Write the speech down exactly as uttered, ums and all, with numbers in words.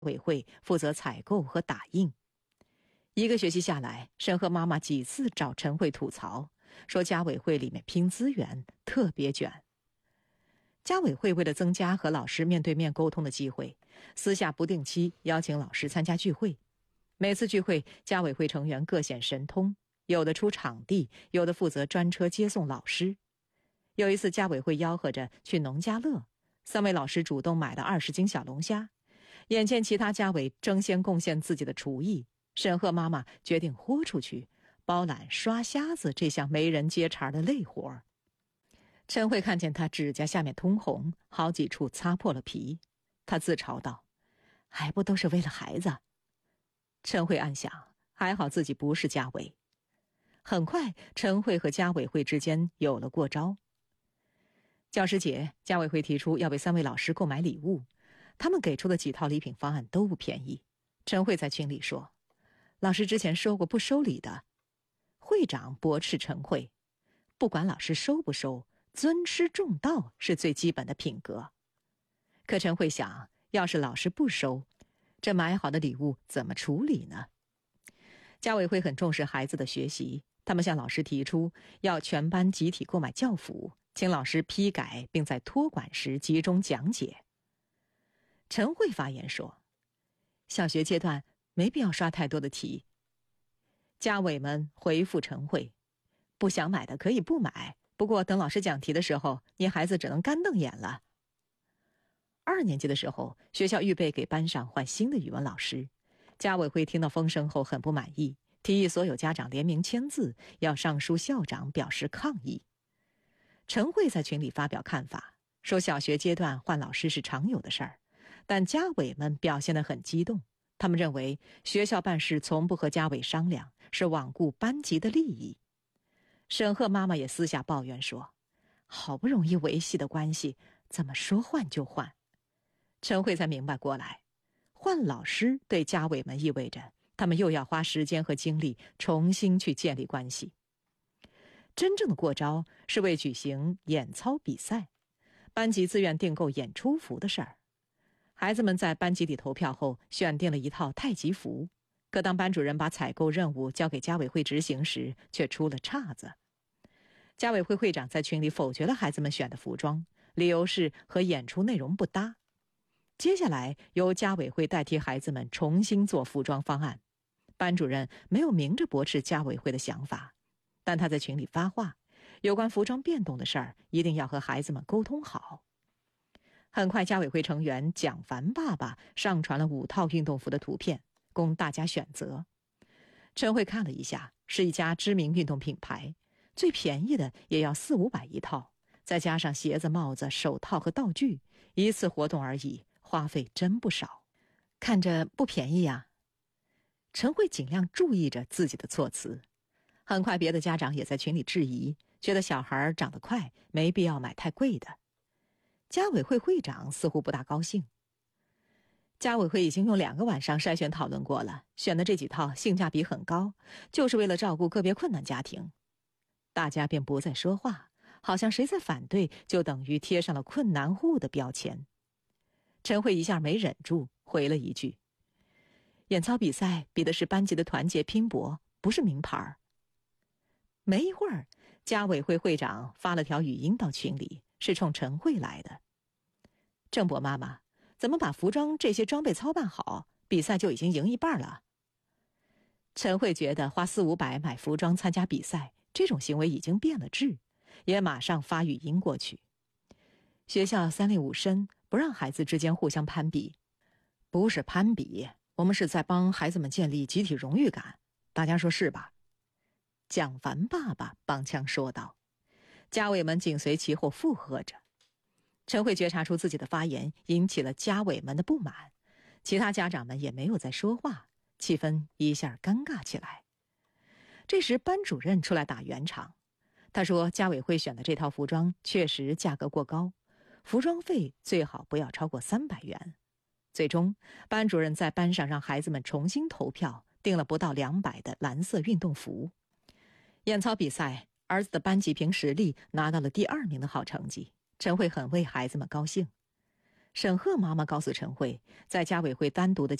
委会负责采购和打印。一个学期下来，申鹤妈妈几次找陈慧吐槽，说家委会里面拼资源特别卷。家委会为了增加和老师面对面沟通的机会，私下不定期邀请老师参加聚会。每次聚会，家委会成员各显神通，有的出场地，有的负责专车接送老师。有一次，家委会吆喝着去农家乐，三位老师主动买了二十斤小龙虾。眼见其他家委争先贡献自己的厨艺，申鹤妈妈决定豁出去，包揽刷虾子这项没人接茬的累活。陈慧看见他指甲下面通红，好几处擦破了皮，他自嘲道：“还不都是为了孩子？”陈慧暗想，还好自己不是家委。很快，陈慧和家委会之间有了过招。教师节，家委会提出要为三位老师购买礼物，他们给出的几套礼品方案都不便宜。陈慧在群里说：“老师之前说过不收礼的。”会长驳斥陈慧：“不管老师收不收，尊师重道是最基本的品格。”可陈慧想，要是老师不收，这买好的礼物怎么处理呢？家委会很重视孩子的学习，他们向老师提出要全班集体购买教辅，请老师批改，并在托管时集中讲解。陈慧发言说：“小学阶段没必要刷太多的题。”家委们回复陈慧：“不想买的可以不买，不过等老师讲题的时候，你孩子只能干瞪眼了。”二年级的时候，学校预备给班上换新的语文老师，家委会听到风声后很不满意，提议所有家长联名签字，要上书校长表示抗议。陈慧在群里发表看法，说小学阶段换老师是常有的事儿，但家委们表现得很激动，他们认为学校办事从不和家委商量，是罔顾班级的利益。沈鹤妈妈也私下抱怨说：“好不容易维系的关系，怎么说换就换？”陈慧才明白过来，换老师对家委们意味着他们又要花时间和精力重新去建立关系。真正的过招是为举行演操比赛，班级自愿订购演出服的事儿。孩子们在班级里投票后选定了一套太极服，可当班主任把采购任务交给家委会执行时，却出了岔子。家委会会长在群里否决了孩子们选的服装，理由是和演出内容不搭。接下来由家委会代替孩子们重新做服装方案，班主任没有明着驳斥家委会的想法，但他在群里发话，有关服装变动的事儿一定要和孩子们沟通好。很快，家委会成员蒋凡爸爸上传了五套运动服的图片，供大家选择。陈慧看了一下，是一家知名运动品牌，最便宜的也要四五百一套，再加上鞋子、帽子、手套和道具，一次活动而已，花费真不少。看着不便宜呀。陈慧尽量注意着自己的措辞。很快，别的家长也在群里质疑，觉得小孩长得快，没必要买太贵的。家委会会长似乎不大高兴。家委会已经用两个晚上筛选讨论过了，选的这几套性价比很高，就是为了照顾个别困难家庭。大家便不再说话，好像谁在反对就等于贴上了困难户的标签。陈慧一下没忍住，回了一句：“演操比赛比的是班级的团结拼搏，不是名牌。”没一会儿，家委会会长发了条语音到群里，是冲陈慧来的：“郑博妈妈，怎么把服装这些装备操办好，比赛就已经赢一半了？”陈慧觉得花四五百买服装参加比赛，这种行为已经变了质，也马上发语音过去：“学校三令五申，不让孩子之间互相攀比。不是攀比，我们是在帮孩子们建立集体荣誉感，大家说是吧？”蒋凡爸爸帮腔说道。家委们紧随其后附和着。陈慧觉察出自己的发言引起了家委们的不满，其他家长们也没有再说话，气氛一下尴尬起来。这时班主任出来打圆场，他说家委会选的这套服装确实价格过高，服装费最好不要超过三百元。最终，班主任在班上让孩子们重新投票，订了不到两百的蓝色运动服。演操比赛，儿子的班级凭实力拿到了第二名的好成绩，陈慧很为孩子们高兴。 沈鹤妈妈告诉陈慧，在家委会单独的